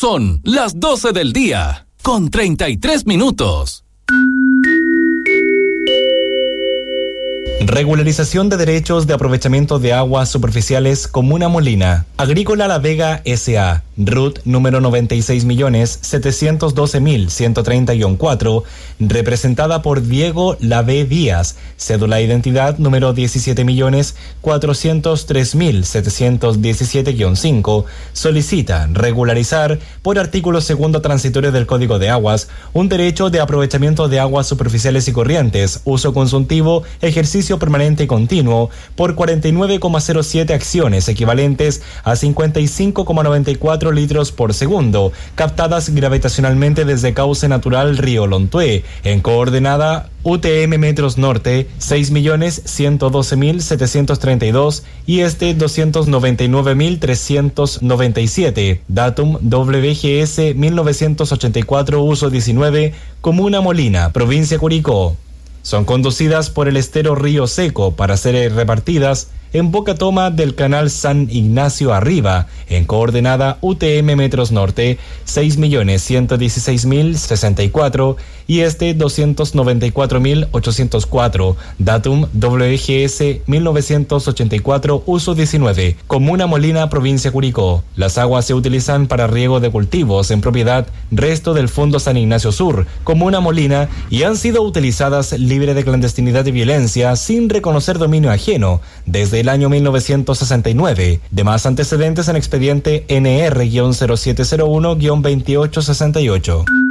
Son las 12 del día, con 33 minutos. Regularización de derechos de aprovechamiento de aguas superficiales Comuna Molina. Agrícola La Vega S.A. RUT número 96.712.130-4, representada por Diego Lavé Díaz, cédula de identidad número 17.403.717-5, solicita regularizar por artículo segundo transitorio del Código de Aguas un derecho de aprovechamiento de aguas superficiales y corrientes, uso consultivo, ejercicio permanente y continuo, por 49,07 acciones equivalentes a 55,94 litros por segundo, captadas gravitacionalmente desde cauce natural Río Lontué, en coordenada UTM Metros Norte 6.112.732 y 299.397, datum WGS 1984, uso 19, Comuna Molina, provincia Curicó. Son conducidas por el estero Río Seco para ser repartidas en boca toma del canal San Ignacio Arriba, en coordenada UTM Metros Norte 6.116.064 y 294.804, datum WGS 1984, uso 19, Comuna Molina, provincia Curicó. Las aguas se utilizan para riego de cultivos en propiedad resto del Fondo San Ignacio Sur, Comuna Molina, y han sido utilizadas libre de clandestinidad y violencia sin reconocer dominio ajeno desde el año 1969. Demás antecedentes en expediente NR-0701-2868.